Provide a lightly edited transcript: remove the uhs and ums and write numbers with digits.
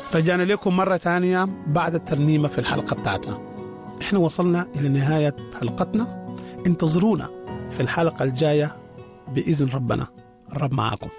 رجعنا لكم مرة تانية بعد الترنيمة في الحلقة بتاعتنا. احنا وصلنا إلى نهاية حلقتنا. انتظرونا في الحلقة الجاية بإذن ربنا. الرب معاكم.